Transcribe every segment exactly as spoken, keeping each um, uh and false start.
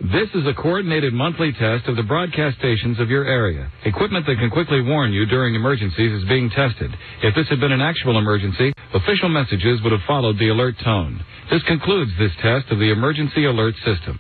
This is a coordinated monthly test of the broadcast stations of your area. Equipment that can quickly warn you during emergencies is being tested. If this had been an actual emergency, official messages would have followed the alert tone. This concludes this test of the emergency alert system.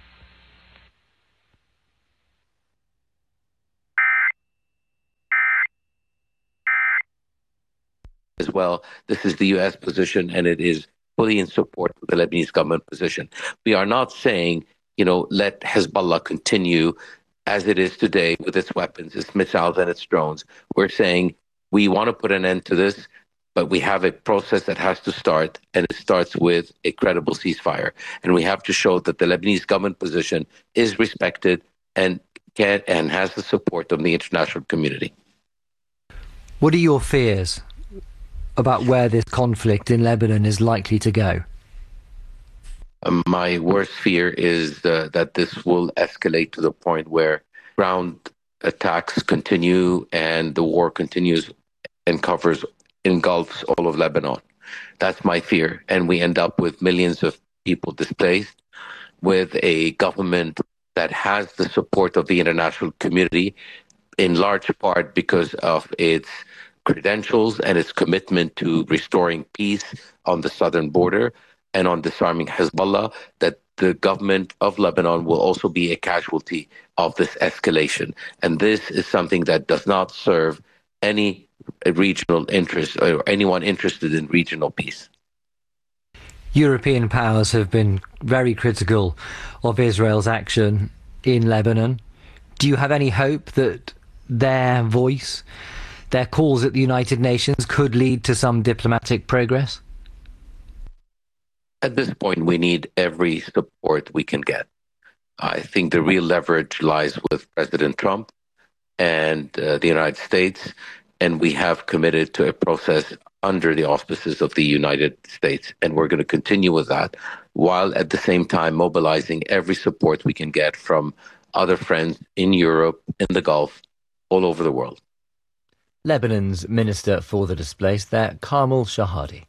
As well, this is the U S position, and it is fully in support of the Lebanese government position. We are not saying, you know, let Hezbollah continue as it is today with its weapons, its missiles, and its drones. We're saying we want to put an end to this, but we have a process that has to start, and it starts with a credible ceasefire. And we have to show that the Lebanese government position is respected and can and has the support of the international community. What are your fears about where this conflict in Lebanon is likely to go? Um, my worst fear is uh, that this will escalate to the point where ground attacks continue and the war continues and covers, engulfs all of Lebanon. That's my fear. And we end up with millions of people displaced, with a government that has the support of the international community, in large part because of its credentials and its commitment to restoring peace on the southern border and on disarming Hezbollah, that the government of Lebanon will also be a casualty of this escalation. And this is something that does not serve any regional interest or anyone interested in regional peace. European powers have been very critical of Israel's action in Lebanon. Do you have any hope that their voice, their calls at the United Nations, could lead to some diplomatic progress? At this point, we need every support we can get. I think the real leverage lies with President Trump and uh, the United States, and we have committed to a process under the auspices of the United States, and we're going to continue with that, while at the same time mobilizing every support we can get from other friends in Europe, in the Gulf, all over the world. Lebanon's Minister for the Displaced there, Carmel Shahadi.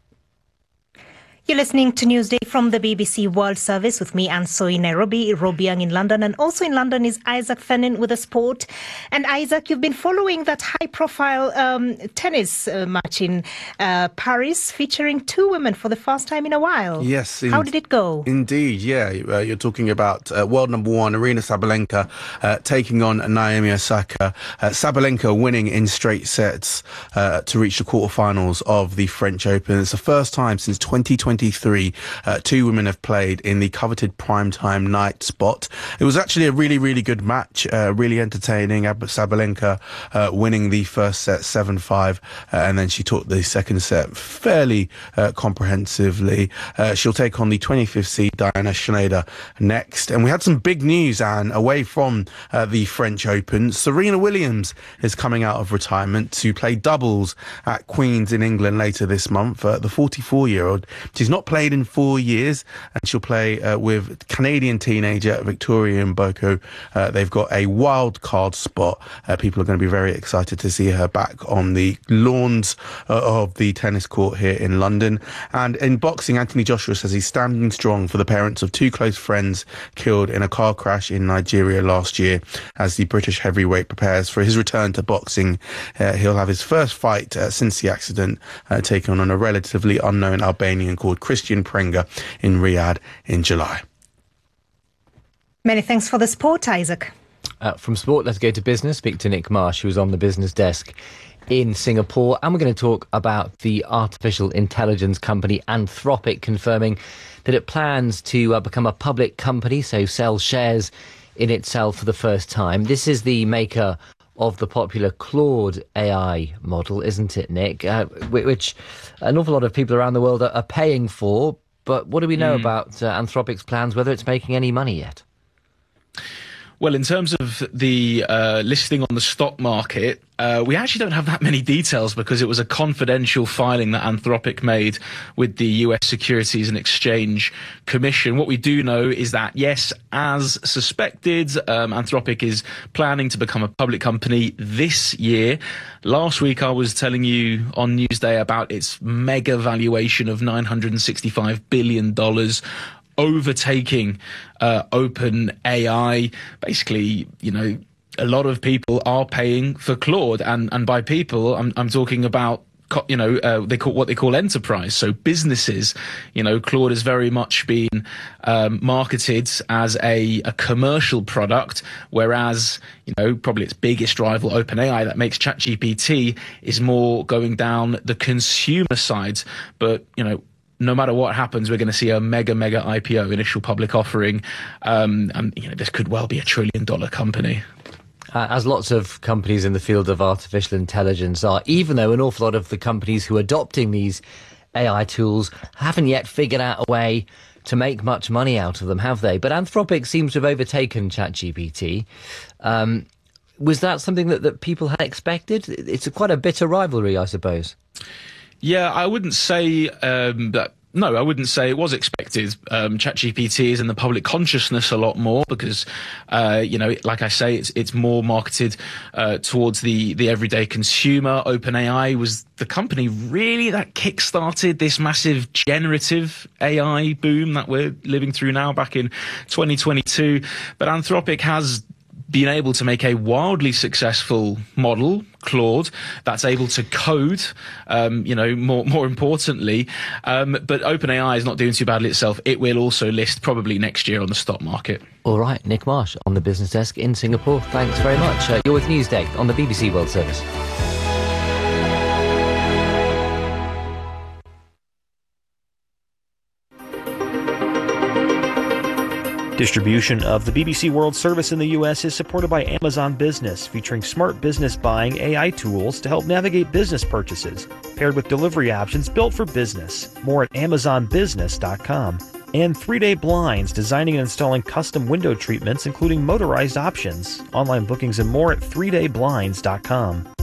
You're listening to Newsday from the B B C World Service with me, Anso, in Nairobi, Robiang in London, and also in London is Isaac Fennin with the sport. And Isaac, you've been following that high-profile um, tennis uh, match in uh, Paris, featuring two women for the first time in a while. Yes. In- How did it go? Indeed, yeah. Uh, you're talking about uh, world number one, Aryna Sabalenka, uh, taking on Naomi Osaka. Uh, Sabalenka winning in straight sets uh, to reach the quarterfinals of the French Open. It's the first time since twenty twenty-three uh, two women have played in the coveted primetime night spot. It was actually a really, really good match, uh, really entertaining. Sabalenka uh, winning the first set seven five, uh, and then she took the second set fairly uh, comprehensively. Uh, she'll take on the twenty-fifth seed Diana Schneider next. And we had some big news, Anne, away from uh, the French Open. Serena Williams is coming out of retirement to play doubles at Queen's in England later this month. Uh, the forty-four-year-old, she's not played in four years, and she'll play uh, with Canadian teenager Victoria Mboko. Uh, they've got a wild card spot. Uh, people are going to be very excited to see her back on the lawns uh, of the tennis court here in London. And in boxing, Anthony Joshua says he's standing strong for the parents of two close friends killed in a car crash in Nigeria last year. As the British heavyweight prepares for his return to boxing, uh, he'll have his first fight uh, since the accident, uh, taking on a relatively unknown Albanian called Christian Prenga in Riyadh in July. Many thanks for the sport, Isaac. Uh, from sport, let's go to business. Speak to Nick Marsh, who's on the business desk in Singapore. And we're going to talk about the artificial intelligence company Anthropic confirming that it plans to uh, become a public company, so sell shares in itself for the first time. This is the maker of the popular Claude A I model, isn't it, Nick? Uh, which an awful lot of people around the world are, are paying for. But what do we know mm. about uh, Anthropic's plans, whether it's making any money yet? Well, in terms of the uh, listing on the stock market, uh, we actually don't have that many details because it was a confidential filing that Anthropic made with the U S Securities and Exchange Commission. What we do know is that, yes, as suspected, um, Anthropic is planning to become a public company this year. Last week, I was telling you on Newsday about its mega valuation of nine hundred sixty-five billion dollars. overtaking uh, Open A I. Basically, you know, a lot of people are paying for Claude, and and by people, I'm I'm talking about, you know, uh, they call what they call enterprise. So businesses, you know, Claude has very much been um, marketed as a, a commercial product, whereas, you know, probably its biggest rival, OpenAI, that makes ChatGPT, is more going down the consumer side. But, you know, no matter what happens, we're going to see a mega, mega I P O, initial public offering. Um, and, you know, this could well be a trillion dollar company. Uh, as lots of companies in the field of artificial intelligence are, even though an awful lot of the companies who are adopting these A I tools haven't yet figured out a way to make much money out of them, have they? But Anthropic seems to have overtaken ChatGPT. Um, was that something that, that people had expected? It's a, quite a bitter rivalry, I suppose. Yeah, I wouldn't say um, that. No, I wouldn't say it was expected. Um, ChatGPT is in the public consciousness a lot more because, uh, you know, like I say, it's it's more marketed uh, towards the the everyday consumer. OpenAI was the company really that kickstarted this massive generative A I boom that we're living through now back in twenty twenty-two. But Anthropic has been able to make a wildly successful model, Claude, that's able to code, um, you know, more more importantly. Um, but OpenAI is not doing too badly itself. It will also list probably next year on the stock market. All right, Nick Marsh on the business desk in Singapore. Thanks very much. Uh, you're with Newsday on the B B C World Service. Distribution of the B B C World Service in the U S is supported by Amazon Business, featuring smart business buying A I tools to help navigate business purchases, paired with delivery options built for business. More at amazon business dot com. And three day Blinds, designing and installing custom window treatments, including motorized options. Online bookings and more at three day blinds dot com.